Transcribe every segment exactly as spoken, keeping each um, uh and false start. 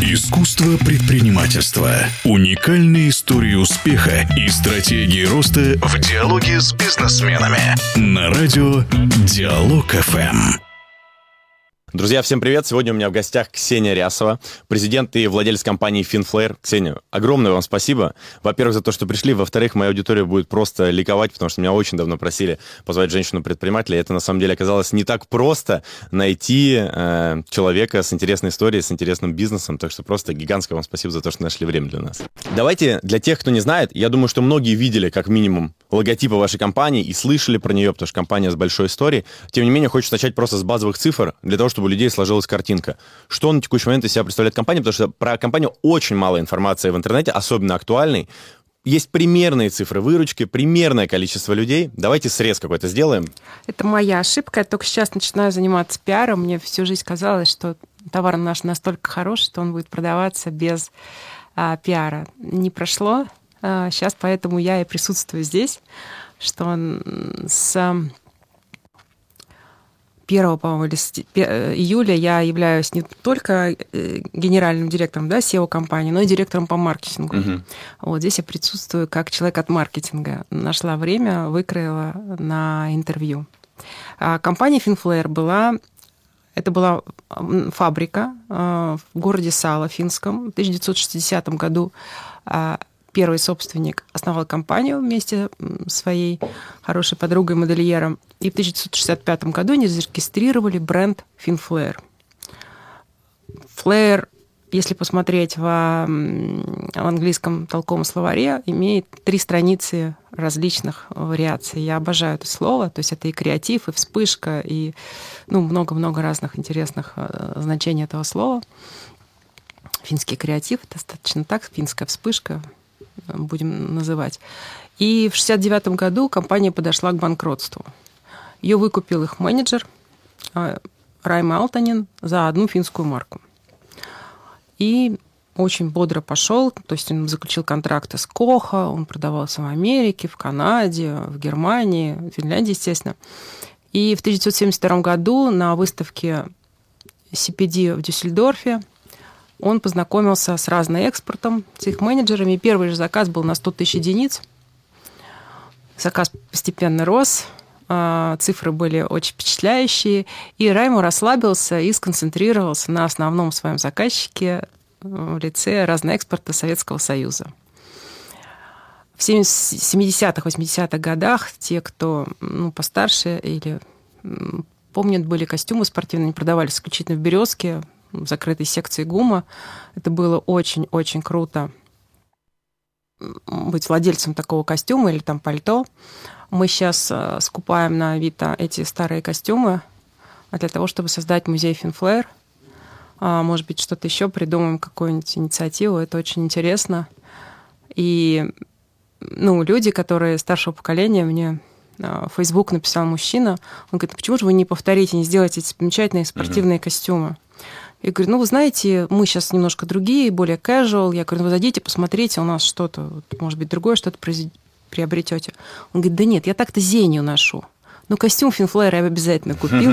Искусство предпринимательства. Уникальные истории успеха и стратегии роста в диалоге с бизнесменами. На радио Диалог эф эм. Друзья, всем привет! Сегодня у меня в гостях Ксения Рясова, президент и владелец компании Finflare. Ксения, огромное вам спасибо. Во-первых, за то, что пришли. Во-вторых, моя аудитория будет просто ликовать, потому что меня очень давно просили позвать женщину-предпринимателя. Это, на самом деле, оказалось не так просто найти э, человека с интересной историей, с интересным бизнесом. Так что просто гигантское вам спасибо за то, что нашли время для нас. Давайте, для тех, кто не знает, я думаю, что многие видели, как минимум, логотипы вашей компании и слышали про нее, потому что компания с большой историей. Тем не менее, хочется начать просто с базовых цифр, для того, чтобы у людей сложилась картинка. Что на текущий момент из себя представляет компания? Потому что про компанию очень мало информации в интернете, особенно актуальной. Есть примерные цифры выручки, примерное количество людей. Давайте срез какой-то сделаем. Это моя ошибка. Я только сейчас начинаю заниматься пиаром. Мне всю жизнь казалось, что товар наш настолько хорош, что он будет продаваться без а, пиара. Не прошло. А, сейчас поэтому я и присутствую здесь, что он с первого, по-моему, июля я являюсь не только генеральным директором, да, сео компании, но и директором по маркетингу. Uh-huh. Вот здесь я присутствую как человек от маркетинга. Нашла время, выкроила на интервью. А компания Finflare была... Это была фабрика в городе Сало, финском. В тысяча девятьсот шестидесятом году первый собственник основал компанию вместе с своей хорошей подругой-модельером. И в тысяча девятьсот шестьдесят пятом году они зарегистрировали бренд Finflare. Flare, если посмотреть в, в английском толковом словаре, имеет три страницы различных вариаций. Я обожаю это слово. То есть это и креатив, и вспышка, и ну, много-много разных интересных значений этого слова. Финский креатив — достаточно так, финская вспышка — будем называть. И в шестьдесят девятом году компания подошла к банкротству. Ее выкупил их менеджер Райма Алтанин за одну финскую марку. И очень бодро пошел, то есть он заключил контракты с Кохо, он продавался в Америке, в Канаде, в Германии, в Финляндии, естественно. И в тысяча девятьсот семьдесят втором году на выставке си пи ди в Дюссельдорфе он познакомился с разным экспортом, с их менеджерами. Первый же заказ был на сто тысяч единиц. Заказ постепенно рос, цифры были очень впечатляющие. И Раймо расслабился и сконцентрировался на основном своем заказчике в лице разноэкспорта Советского Союза. В семидесятых, восьмидесятых годах те, кто ну, постарше или помнят, были костюмы спортивные, они продавались исключительно в «Березке», в закрытой секции ГУМа. Это было очень-очень круто быть владельцем такого костюма или там пальто. Мы сейчас скупаем на Авито эти старые костюмы для того, чтобы создать музей Finflare. Может быть, что-то еще придумаем, какую-нибудь инициативу. Это очень интересно. И ну, люди, которые старшего поколения, мне в Facebook написал мужчина, он говорит: почему же вы не повторите, не сделаете эти замечательные спортивные mm-hmm. костюмы? Я говорю: ну, вы знаете, мы сейчас немножко другие, более casual. Я говорю: ну, вы зайдите, посмотрите, у нас что-то, может быть, другое что-то приобретете. Он говорит: да нет, я так-то зенью ношу. Ну, костюм Finflare я обязательно купил.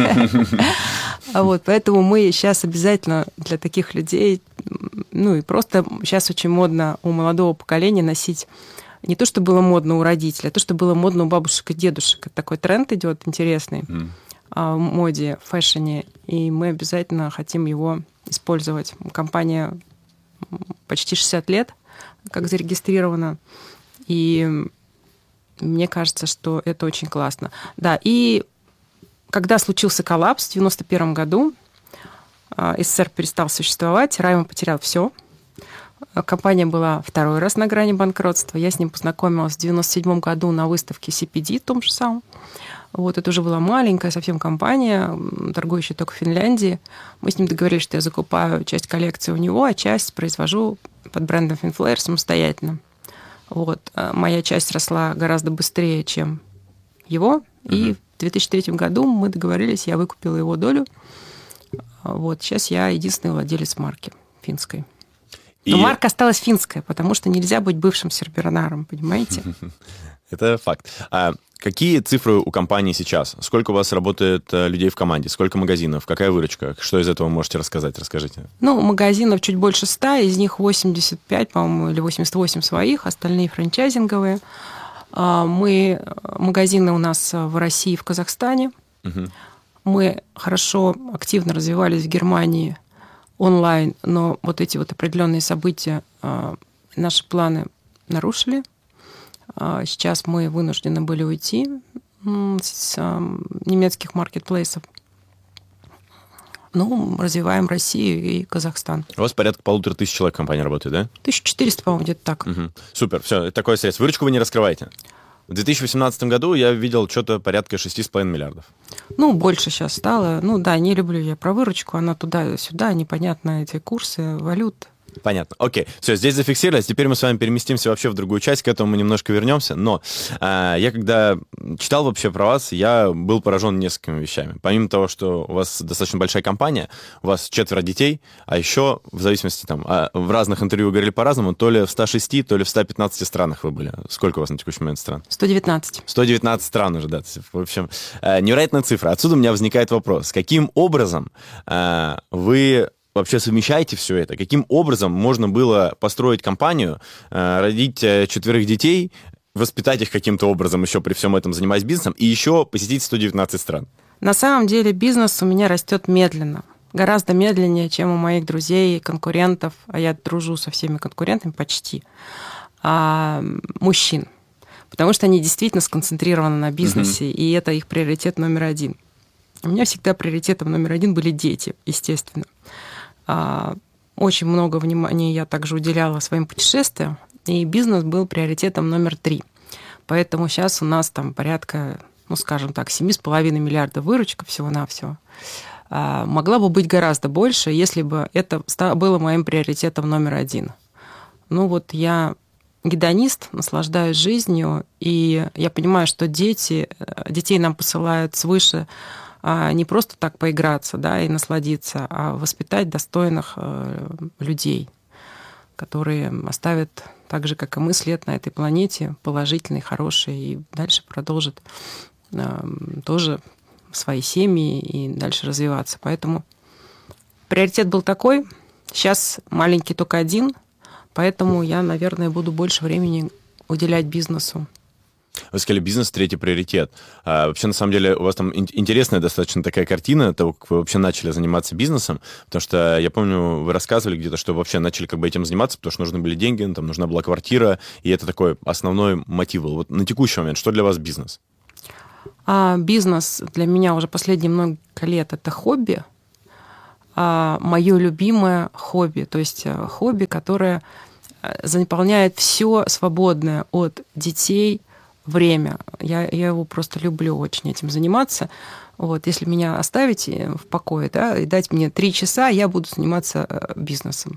Вот, поэтому мы сейчас обязательно для таких людей, ну, и просто сейчас очень модно у молодого поколения носить не то, что было модно у родителей, а то, что было модно у бабушек и дедушек. Такой тренд идет интересный в моде, в фэшне, и мы обязательно хотим его использовать. Компания почти шестьдесят лет, как зарегистрирована, и мне кажется, что это очень классно. Да, и когда случился коллапс в девяносто первом году, СССР перестал существовать, Раймо потерял все. Компания была второй раз на грани банкротства. Я с ним познакомилась в девяносто седьмом году на выставке си пи ди, том же самом. Вот, это уже была маленькая совсем компания, торгующая только в Финляндии. Мы с ним договорились, что я закупаю часть коллекции у него, а часть произвожу под брендом Finflare самостоятельно. Вот. Моя часть росла гораздо быстрее, чем его. Uh-huh. И в две тысячи третьем году мы договорились, я выкупила его долю. Вот. Сейчас я единственный владелец марки финской. Но и... марка осталась финская, потому что нельзя быть бывшим сербернаром, понимаете? Это факт. А какие цифры у компании сейчас? Сколько у вас работает людей в команде? Сколько магазинов? Какая выручка? Что из этого можете рассказать? Расскажите. Ну, магазинов чуть больше ста, из них восемьдесят пять, по-моему, или восемьдесят восемь своих, остальные франчайзинговые. Мы, магазины у нас в России и в Казахстане. Угу. Мы хорошо, активно развивались в Германии онлайн, но вот эти вот определенные события наши планы нарушили. Сейчас мы вынуждены были уйти с немецких маркетплейсов. Ну, развиваем Россию и Казахстан. У вас порядка полутора тысяч человек в компании работает, да? тысяча четыреста, по-моему, где-то так. Угу. Супер, все, такое средство. Выручку вы не раскрываете? В две тысячи восемнадцатом году я видел что-то порядка шесть с половиной миллиардов. Ну, больше сейчас стало. Ну да, не люблю я про выручку, она туда-сюда, непонятно эти курсы валют. Понятно. Окей. Все, здесь зафиксировались. Теперь мы с вами переместимся вообще в другую часть, к этому мы немножко вернемся. Но э, я когда читал вообще про вас, я был поражен несколькими вещами. Помимо того, что у вас достаточно большая компания, у вас четверо детей, а еще, в зависимости, там, в разных интервью вы говорили по-разному, то ли в ста шести, то ли в ста пятнадцати странах вы были. Сколько у вас на текущий момент стран? сто девятнадцать. сто девятнадцать стран уже, да. В общем, э, невероятная цифра. Отсюда у меня возникает вопрос. Каким образом э, вы... вообще совмещаете все это? Каким образом можно было построить компанию, родить четверых детей, воспитать их каким-то образом еще при всем этом, занимаясь бизнесом, и еще посетить сто девятнадцать стран? На самом деле бизнес у меня растет медленно. Гораздо медленнее, чем у моих друзей, конкурентов, а я дружу со всеми конкурентами почти, а, мужчин. Потому что они действительно сконцентрированы на бизнесе, mm-hmm. и это их приоритет номер один. У меня всегда приоритетом номер один были дети, естественно. Очень много внимания я также уделяла своим путешествиям, и бизнес был приоритетом номер три. Поэтому сейчас у нас там порядка, ну, скажем так, семь с половиной миллиардов выручка всего-навсего. Могла бы быть гораздо больше, если бы это было моим приоритетом номер один. Ну вот я гедонист, наслаждаюсь жизнью, и я понимаю, что дети, детей нам посылают свыше, не просто так поиграться, да, и насладиться, а воспитать достойных людей, которые оставят так же, как и мы, след на этой планете, положительный, хороший, и дальше продолжат тоже свои семьи и дальше развиваться. Поэтому приоритет был такой. Сейчас маленький только один, поэтому я, наверное, буду больше времени уделять бизнесу. Вы сказали, бизнес — третий приоритет. А вообще, на самом деле, у вас там интересная достаточно такая картина того, как вы вообще начали заниматься бизнесом, потому что я помню, вы рассказывали где-то, что вообще начали как бы этим заниматься, потому что нужны были деньги, там нужна была квартира, и это такой основной мотив был. Вот на текущий момент, что для вас бизнес? А бизнес для меня уже последние много лет — это хобби, а мое любимое хобби, то есть хобби, которое заполняет все свободное от детей время. Я, я его просто люблю очень этим заниматься. Вот, если меня оставить в покое, да, и дать мне три часа, я буду заниматься бизнесом.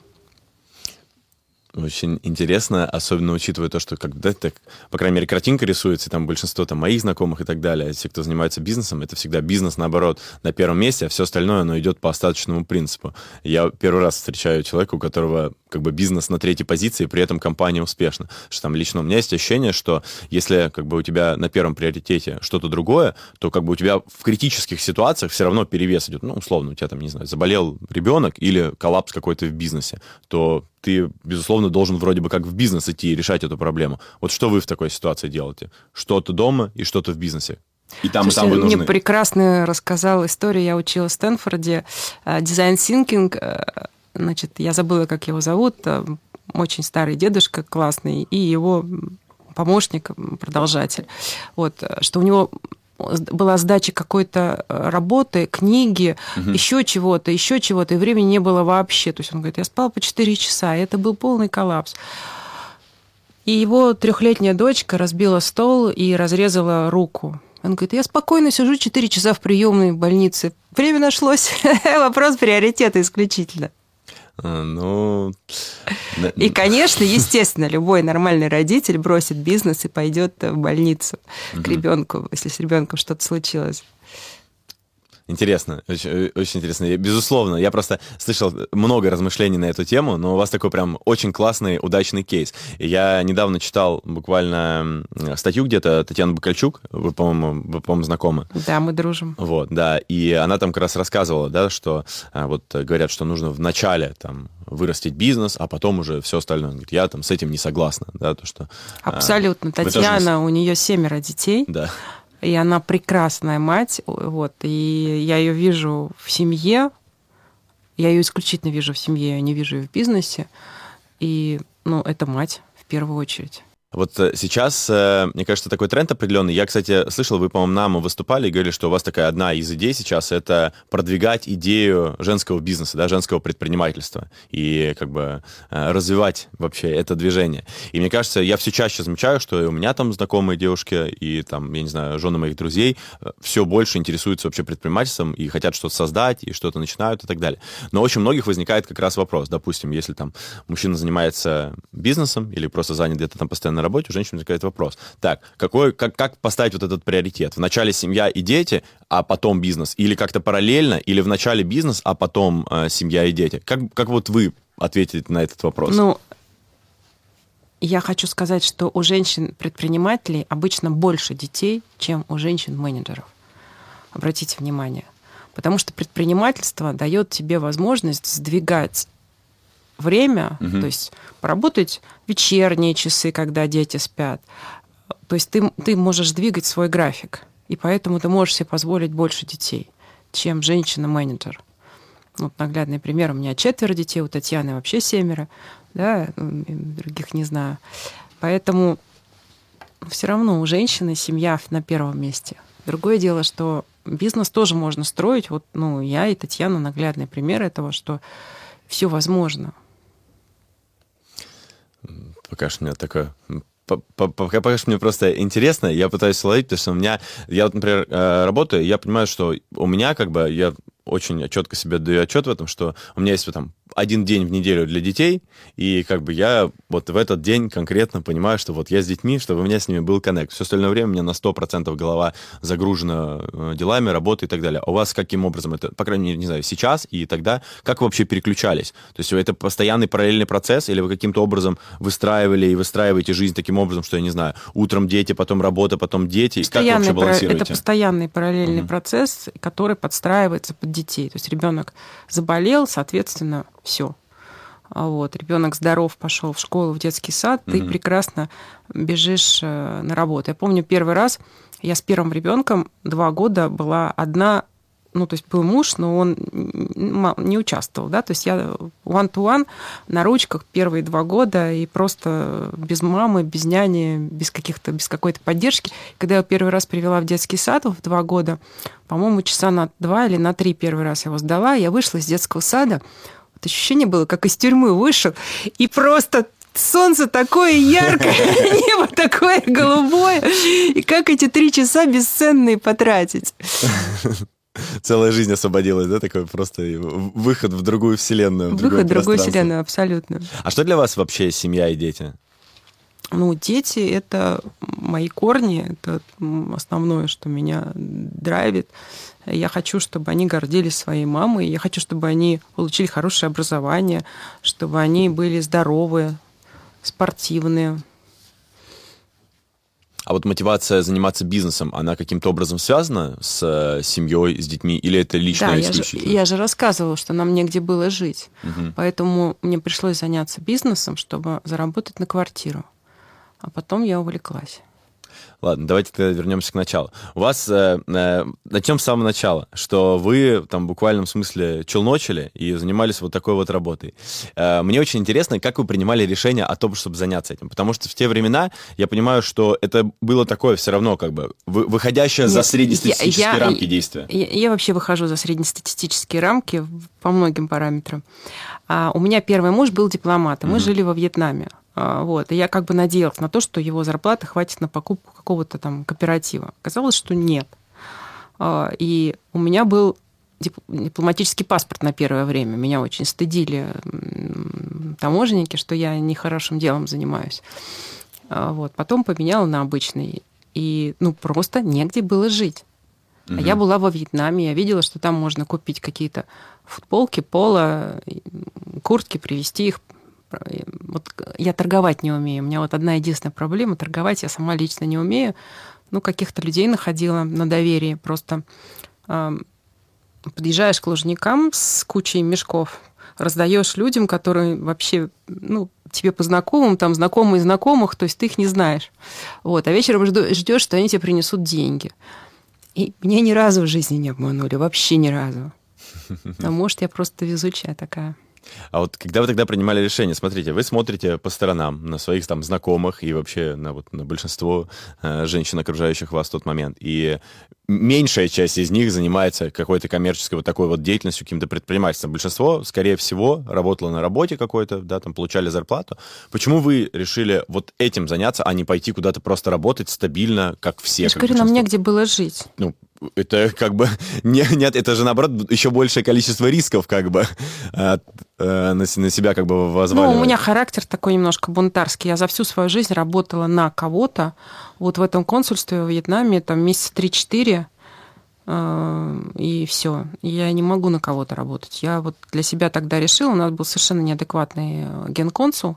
Очень интересно, особенно учитывая то, что когда так, по крайней мере, картинка рисуется, и там большинство там, моих знакомых и так далее, те, кто занимается бизнесом, это всегда бизнес, наоборот, на первом месте, а все остальное, оно идет по остаточному принципу. Я первый раз встречаю человека, у которого как бы бизнес на третьей позиции, при этом компания успешна. Что там лично у меня есть ощущение, что если как бы у тебя на первом приоритете что-то другое, то как бы у тебя в критических ситуациях все равно перевес идет. Ну, условно, у тебя там, не знаю, заболел ребенок или коллапс какой-то в бизнесе, то ты, безусловно, должен вроде бы как в бизнес идти и решать эту проблему. Вот что вы в такой ситуации делаете? Что-то дома и что-то в бизнесе. И там, Слушайте, и там вы нужны. Мне прекрасно рассказал историю. Я училась в Стэнфорде. Design Thinking. Значит, я забыла, как его зовут. Очень старый дедушка, классный. И его помощник, продолжатель. Вот, что у него была сдача какой-то работы, книги, угу. еще чего-то, еще чего-то, и времени не было вообще. То есть он говорит, я спал по четыре часа, и это был полный коллапс. И его трехлетняя дочка разбила стол и разрезала руку. Он говорит, я спокойно сижу четыре часа в приемной больнице. Время нашлось. Вопрос приоритета исключительно. Ну... И, конечно, естественно, любой нормальный родитель бросит бизнес и пойдет в больницу угу. к ребенку, если с ребенком что-то случилось. Интересно, очень, очень интересно. Я, безусловно, я просто слышал много размышлений на эту тему, но у вас такой прям очень классный, удачный кейс. И я недавно читал буквально статью где-то Татьяны Бакальчук, вы, по-моему, вы, по-моему, знакомы. Да, мы дружим. Вот, да, и она там как раз рассказывала, да, что вот говорят, что нужно вначале там вырастить бизнес, а потом уже все остальное. Она говорит, я там с этим не согласна, да, то что... Абсолютно. Татьяна, не... у нее семеро детей. Да. И она прекрасная мать, вот, и я ее вижу в семье, я ее исключительно вижу в семье, я не вижу ее в бизнесе, и, ну, это мать в первую очередь. Вот сейчас, мне кажется, такой тренд определенный. Я, кстати, слышал, вы, по-моему, нам выступали и говорили, что у вас такая одна из идей сейчас — это продвигать идею женского бизнеса, да, женского предпринимательства и как бы развивать вообще это движение. И мне кажется, я все чаще замечаю, что и у меня там знакомые девушки, и там, я не знаю, жены моих друзей все больше интересуются вообще предпринимательством и хотят что-то создать, и что-то начинают и так далее. Но очень у многих возникает как раз вопрос, допустим, если там мужчина занимается бизнесом или просто занят где-то там постоянно на работе, у женщин возникает вопрос. Так, какой, как, как поставить вот этот приоритет? Вначале семья и дети, а потом бизнес? Или как-то параллельно? Или вначале бизнес, а потом э, семья и дети? Как, как вот вы ответите на этот вопрос? Ну, я хочу сказать, что у женщин-предпринимателей обычно больше детей, чем у женщин-менеджеров. Обратите внимание. Потому что предпринимательство дает тебе возможность сдвигать время, угу. то есть поработать вечерние часы, когда дети спят. То есть ты, ты можешь двигать свой график, и поэтому ты можешь себе позволить больше детей, чем женщина-менеджер. Вот наглядный пример. У меня четверо детей, у Татьяны вообще семеро, да, других не знаю. Поэтому все равно у женщины семья на первом месте. Другое дело, что бизнес тоже можно строить. Вот, ну, я и Татьяна наглядный пример этого, что все возможно. Пока что у меня такое... Пока, пока что мне просто интересно, я пытаюсь словить, потому что у меня... Я, вот, например, работаю, я понимаю, что у меня как бы... Я очень четко себе даю отчет в этом, что у меня есть вот там один день в неделю для детей, и как бы я вот в этот день конкретно понимаю, что вот я с детьми, чтобы у меня с ними был коннект. Все остальное время у меня на сто процентов голова загружена делами, работой и так далее. А у вас каким образом это, по крайней мере, не знаю, сейчас и тогда, как вы вообще переключались? То есть это постоянный параллельный процесс, или вы каким-то образом выстраивали и выстраиваете жизнь таким образом, что, я не знаю, утром дети, потом работа, потом дети, и как вы вообще балансируете? Это постоянный параллельный угу. процесс, который подстраивается под детей. То есть ребенок заболел, соответственно, все. Вот. Ребенок здоров, пошел в школу, в детский сад, mm-hmm. ты прекрасно бежишь на работу. Я помню первый раз, я с первым ребенком два года была одна, ну, то есть был муж, но он не участвовал, да, то есть я one-to-one на ручках первые два года и просто без мамы, без няни, без каких-то, без какой-то поддержки. Когда я первый раз привела в детский сад в два года, по-моему, часа на два или на три первый раз я его сдала, я вышла из детского сада, вот ощущение было, как из тюрьмы вышел, и просто солнце такое яркое, небо такое голубое, и как эти три часа бесценные потратить. Целая жизнь освободилась, да, такой просто выход в другую вселенную. В выход в другую вселенную, абсолютно. А что для вас вообще семья и дети? Ну, дети — это мои корни, это основное, что меня драйвит. Я хочу, чтобы они гордились своей мамой, я хочу, чтобы они получили хорошее образование, чтобы они были здоровые, спортивные. А вот мотивация заниматься бизнесом, она каким-то образом связана с семьей, с детьми, или это личное да, исключительно? Я же, я же рассказывала, что нам негде было жить. Угу. Поэтому мне пришлось заняться бизнесом, чтобы заработать на квартиру. А потом я увлеклась. Ладно, давайте тогда вернемся к началу. У вас, э, э, начнем с самого начала, что вы там в буквальном смысле челночили и занимались вот такой вот работой. Э, мне очень интересно, как вы принимали решение о том, чтобы заняться этим, потому что в те времена я понимаю, что это было такое все равно как бы выходящее Нет, за среднестатистические я, рамки действия. Я, я вообще выхожу за среднестатистические рамки по многим параметрам. А у меня первый муж был дипломатом, мы угу. жили во Вьетнаме. Вот. И я как бы надеялась на то, что его зарплаты хватит на покупку какого-то там кооператива. Оказалось, что нет. И у меня был дипломатический паспорт на первое время. Меня очень стыдили таможенники, что я нехорошим делом занимаюсь. Вот. Потом поменяла на обычный. И ну, просто негде было жить. А я была во Вьетнаме, я видела, что там можно купить какие-то футболки, поло, куртки, привезти их. Вот я торговать не умею. У меня вот одна единственная проблема. Торговать я сама лично не умею. Ну, каких-то людей находила на доверии. Просто э, подъезжаешь к Лужникам с кучей мешков, раздаешь людям, которые вообще, ну, тебе по знакомым, там, знакомые знакомых, то есть ты их не знаешь. Вот. А вечером ждешь, что они тебе принесут деньги. И меня ни разу в жизни не обманули. Вообще ни разу. А может, я просто везучая такая. А вот когда вы тогда принимали решение, смотрите, вы смотрите по сторонам на своих там знакомых и вообще на, вот, на большинство э, женщин, окружающих вас в тот момент, и меньшая часть из них занимается какой-то коммерческой вот такой вот деятельностью, каким-то предпринимательством. Большинство, скорее всего, работало на работе какой-то, да, там получали зарплату. Почему вы решили вот этим заняться, а не пойти куда-то просто работать стабильно, как все? Я же говорю, нам негде было жить. Ну, это как бы... Не, нет, это же, наоборот, еще большее количество рисков как бы от, э, на, на себя как бы возваливать. Ну, у меня характер такой немножко бунтарский. Я за всю свою жизнь работала на кого-то. Вот в этом консульстве во Вьетнаме там месяца три-четыре, э, и все. Я не могу на кого-то работать. Я вот для себя тогда решила, у нас был совершенно неадекватный генконсул,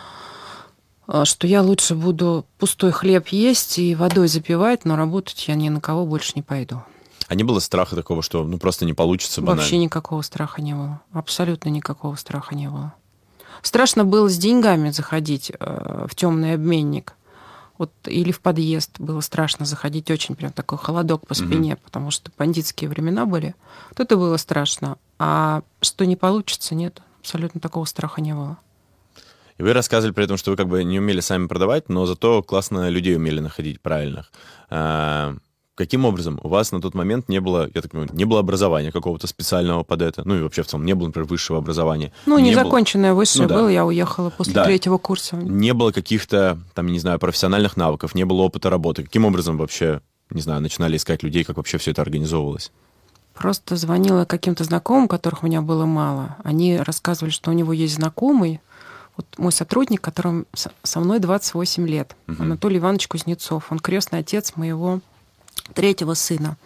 что я лучше буду пустой хлеб есть и водой запивать, но работать я ни на кого больше не пойду. А не было страха такого, что ну просто не получится банально? Вообще никакого страха не было. Абсолютно никакого страха не было. Страшно было с деньгами заходить в темный обменник. Вот, или в подъезд было страшно заходить, очень прям такой холодок по спине, угу. потому что бандитские времена были. Вот это было страшно. А что не получится, нет, абсолютно такого страха не было. И вы рассказывали при этом, что вы как бы не умели сами продавать, но зато классно людей умели находить правильных. А, каким образом? У вас на тот момент не было, я так понимаю, не было образования какого-то специального под это? Ну и вообще в целом не было, например, высшего образования? Ну, не незаконченное было... высшее ну, да. было, я уехала после да. третьего курса. Не было каких-то, там, не знаю, профессиональных навыков, не было опыта работы. Каким образом вообще, не знаю, начинали искать людей, как вообще все это организовывалось? Просто звонила каким-то знакомым, которых у меня было мало. Они рассказывали, что у него есть знакомый, вот мой сотрудник, которому со мной двадцать восемь лет, uh-huh. Анатолий Иванович Кузнецов. Он крестный отец моего третьего сына.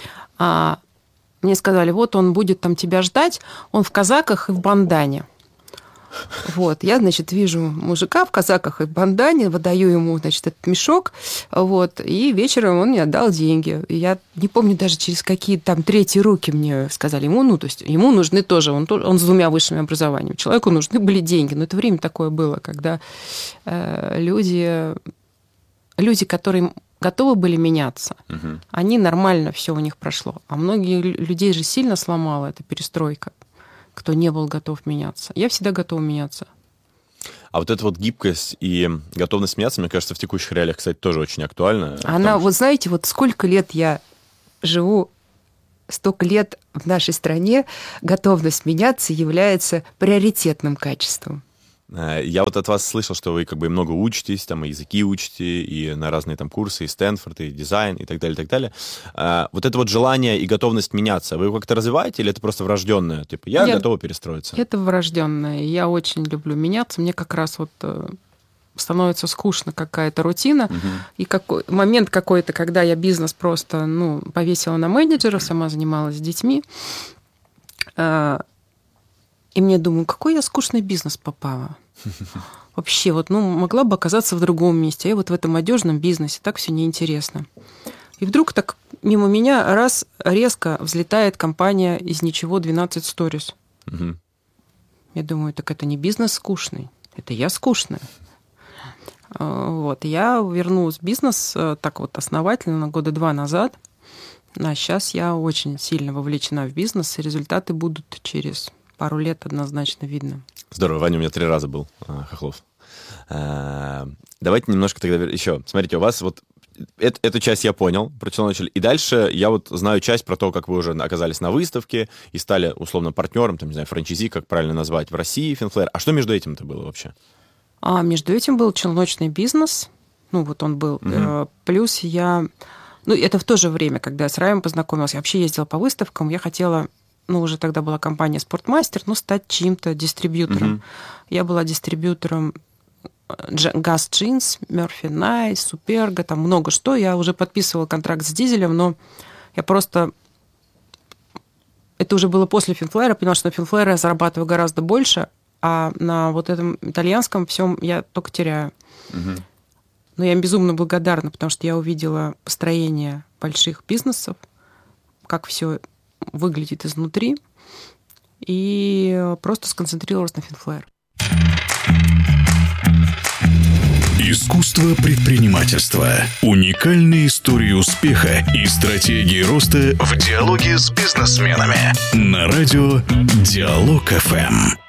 А мне сказали, вот он будет там тебя ждать, он в казаках и в бандане. Вот, я, значит, вижу мужика в казаках и в бандане, выдаю ему, значит, этот мешок, вот, и вечером он мне отдал деньги. Я не помню даже, через какие там третьи руки мне сказали ему, ну, то есть ему нужны тоже, он, он с двумя высшими образованиями, человеку нужны были деньги. Но это время такое было, когда э, люди, люди, которые готовы были меняться, угу. они нормально, все у них прошло. А многие людей же сильно сломала эта перестройка, кто не был готов меняться. Я всегда готова меняться. А вот эта вот гибкость и готовность меняться, мне кажется, в текущих реалиях, кстати, тоже очень актуальна. Она, что... вот знаете, вот сколько лет я живу, столько лет в нашей стране готовность меняться является приоритетным качеством. Я вот от вас слышал, что вы как бы много учитесь, там и языки учите, и на разные там курсы, и Стэнфорд, и дизайн, и так далее, и так далее. А, вот это вот желание и готовность меняться, вы его как-то развиваете, или это просто врожденное? Типа, я Нет, готова перестроиться. Это врожденное. Я очень люблю меняться. Мне как раз вот становится скучно какая-то рутина. Угу. И какой, момент какой-то, когда я бизнес просто ну, повесила на менеджера, сама занималась с детьми, и мне думаю, какой я скучный бизнес попала. Вообще, вот, ну, могла бы оказаться в другом месте. Я вот в этом одежном бизнесе, так все неинтересно. И вдруг так мимо меня раз резко взлетает компания из ничего двенадцать Stories. Угу. Я думаю, так это не бизнес скучный, это я скучная. Вот, я вернулась в бизнес так вот основательно года два назад. А сейчас я очень сильно вовлечена в бизнес, и результаты будут через пару лет однозначно видно. Здорово. Ваня у меня три раза был, Хохлов. Давайте немножко тогда еще. Смотрите, у вас вот эту, эту часть я понял, про что начали. И дальше я вот знаю часть про то, как вы уже оказались на выставке и стали условно партнером, там, не знаю, франчайзи, как правильно назвать, в России, Finflair. А что между этим-то было вообще? А между этим был челночный бизнес. Ну, вот он был. Угу. Плюс я... Ну, это в то же время, когда я с Раем познакомилась. Я вообще ездила по выставкам. Я хотела... Ну, уже тогда была компания «Спортмастер», ну, стать чьим-то дистрибьютором. Mm-hmm. Я была дистрибьютором Газ Джинс, Murphy Nice, Суперга, там много что. Я уже подписывала контракт с Дизелем, но Я просто... Это уже было после Финфлера, поняла, что на Финфлере я зарабатываю гораздо больше, а на вот этом итальянском всем я только теряю. Угу. Но я им безумно благодарна, потому что я увидела построение больших бизнесов, как все выглядит изнутри, и просто сконцентрировалась на Финфлер. Искусство предпринимательства. Уникальные истории успеха и стратегии роста в диалоге с бизнесменами. На радио Диалог эф эм.